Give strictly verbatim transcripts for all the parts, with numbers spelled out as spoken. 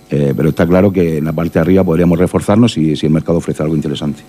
Eh, pero está claro que en la parte de arriba podríamos reforzarnos si, si el mercado ofrece algo interesante.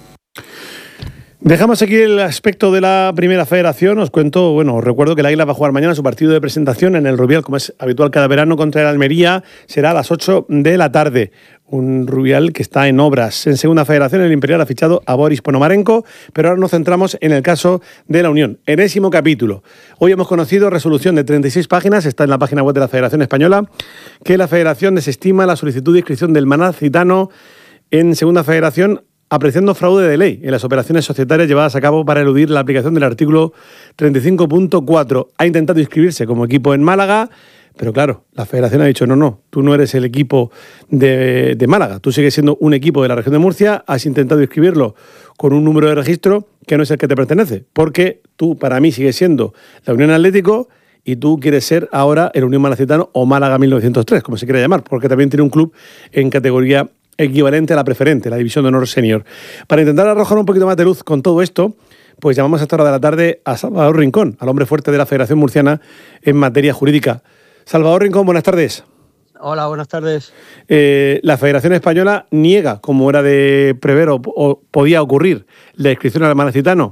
Dejamos aquí el aspecto de la primera federación. Os cuento, bueno, os recuerdo que el Águila va a jugar mañana su partido de presentación en el Rubial, como es habitual cada verano, contra el Almería. Será a las ocho de la tarde. Un Rubial que está en obras. En segunda federación, el Imperial ha fichado a Boris Ponomarenko, pero ahora nos centramos en el caso de la Unión. Enésimo capítulo. Hoy hemos conocido resolución de treinta y seis páginas, está en la página web de la Federación Española, que la Federación desestima la solicitud de inscripción del Malacitano en segunda federación, apreciando fraude de ley en las operaciones societarias llevadas a cabo para eludir la aplicación del artículo treinta y cinco punto cuatro. Ha intentado inscribirse como equipo en Málaga, pero claro, la Federación ha dicho, no, no, tú no eres el equipo de, de Málaga, tú sigues siendo un equipo de la región de Murcia, has intentado inscribirlo con un número de registro que no es el que te pertenece, porque tú para mí sigues siendo la Unión Atlético y tú quieres ser ahora el Unión Malacitano o Málaga mil novecientos tres, como se quiera llamar, porque también tiene un club en categoría equivalente a la preferente, la División de Honor Senior. Para intentar arrojar un poquito más de luz con todo esto, pues llamamos a esta hora de la tarde a Salvador Rincón, al hombre fuerte de la Federación Murciana en materia jurídica. Salvador Rincón, buenas tardes. Hola, buenas tardes. Eh, la Federación Española niega, como era de prever o, o podía ocurrir, la inscripción al Malacitano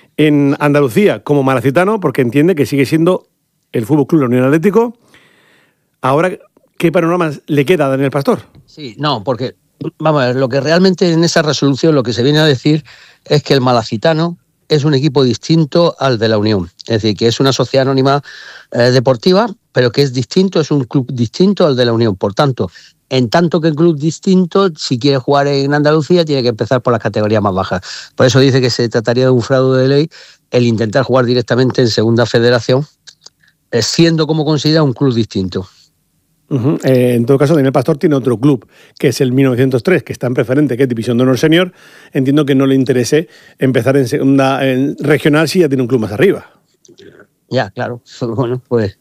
en Andalucía como malacitano, porque entiende que sigue siendo el F C La Unión Atlético. Ahora, ¿qué panorama le queda a Daniel Pastor? Sí, no, porque vamos a ver, lo que realmente en esa resolución lo que se viene a decir es que el Malacitano es un equipo distinto al de la Unión. Es decir, que es una sociedad anónima eh, deportiva, pero que es distinto, es un club distinto al de la Unión. Por tanto, en tanto que el club distinto, si quiere jugar en Andalucía, tiene que empezar por las categorías más bajas. Por eso dice que se trataría de un fraude de ley el intentar jugar directamente en segunda federación, eh, siendo como considera un club distinto. Uh-huh. Eh, en todo caso, Daniel Pastor tiene otro club, que es el mil novecientos tres, que está en preferente, que es División de Honor Senior. Entiendo que no le interese empezar en segunda en regional si ya tiene un club más arriba. Ya, claro. Bueno, pues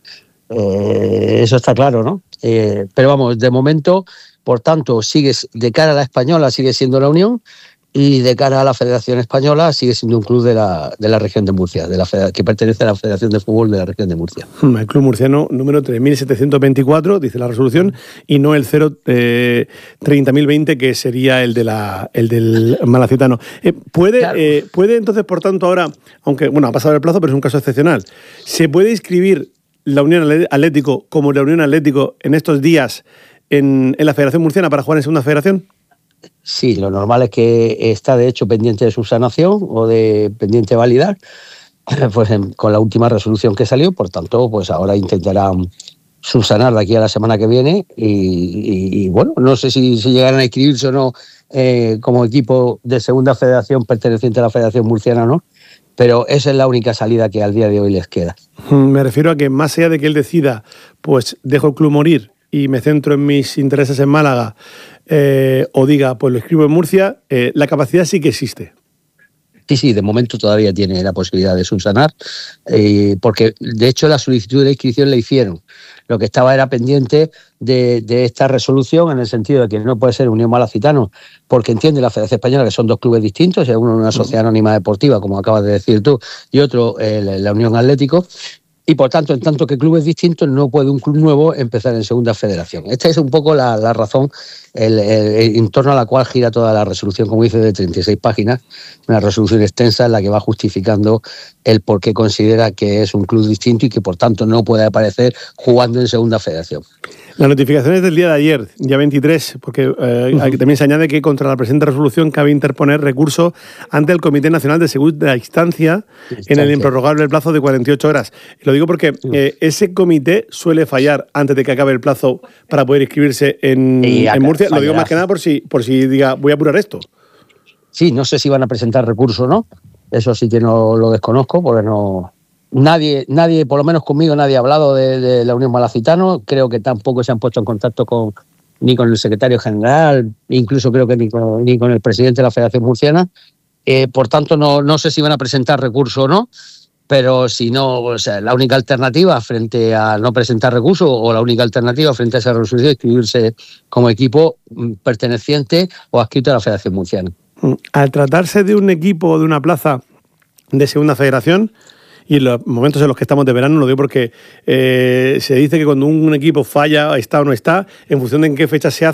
eh, eso está claro, ¿no? Eh, pero vamos, de momento, por tanto, sigues de cara a la española, sigue siendo la Unión, y de cara a la Federación Española sigue siendo un club de la, de la región de Murcia, de la que pertenece a la Federación de Fútbol de la región de Murcia. El club murciano número tres mil setecientos veinticuatro, dice la resolución, y no el cero treinta mil veinte, que sería el, de la, el del Malacitano. Eh, ¿puede, claro. eh, ¿Puede entonces, por tanto, ahora, aunque bueno, ha pasado el plazo, pero es un caso excepcional, ¿se puede inscribir la Unión Atlético como la Unión Atlético en estos días en, en la Federación Murciana para jugar en segunda federación? Sí, lo normal es que está de hecho pendiente de subsanación o de pendiente de validar, pues con la última resolución que salió, por tanto, pues ahora intentarán subsanar de aquí a la semana que viene y, y, y bueno, no sé si, si llegarán a inscribirse o no eh, como equipo de segunda federación perteneciente a la Federación Murciana, ¿no? Pero esa es la única salida que al día de hoy les queda. Me refiero a que más allá de que él decida, pues dejo el club morir y me centro en mis intereses en Málaga, eh, o diga, pues lo escribo en Murcia, eh, la capacidad sí que existe. Sí, sí, de momento todavía tiene la posibilidad de subsanar, eh, porque de hecho la solicitud de inscripción la hicieron. Lo que estaba era pendiente de, de esta resolución en el sentido de que no puede ser Unión Malacitano, porque entiende la Federación Española que son dos clubes distintos, uno una sociedad anónima deportiva, como acabas de decir tú, y otro eh, la Unión Atlético. Y por tanto, en tanto que clubes distintos, no puede un club nuevo empezar en segunda federación. Esta es un poco la, la razón el, el, en torno a la cual gira toda la resolución, como dice, de treinta y seis páginas, una resolución extensa en la que va justificando el por qué considera que es un club distinto y que por tanto no puede aparecer jugando en segunda federación. La notificación es del día de ayer, día veintitrés, porque eh, aquí también se añade que contra la presente resolución cabe interponer recurso ante el Comité Nacional de Segunda Instancia, Instancia. en el improrrogable plazo de cuarenta y ocho horas. Y lo digo porque eh, ese comité suele fallar antes de que acabe el plazo para poder inscribirse en, en Murcia. Fallará. Lo digo más que nada por si, por si diga, voy a apurar esto. Sí, no sé si van a presentar recurso o no. Eso sí que no lo desconozco, porque no... Nadie, nadie, por lo menos conmigo, nadie ha hablado de, de la Unión Malacitano. Creo que tampoco se han puesto en contacto con ni con el secretario general, incluso creo que ni con, ni con el presidente de la Federación Murciana. Eh, por tanto, no, no sé si van a presentar recurso o no, pero si no, o sea, la única alternativa frente a no presentar recurso o la única alternativa frente a esa resolución es inscribirse como equipo perteneciente o adscrito a la Federación Murciana. Al tratarse de un equipo o de una plaza de segunda federación, y en los momentos en los que estamos de verano, lo digo porque eh, se dice que cuando un equipo falla, está o no está, en función de en qué fecha se hace,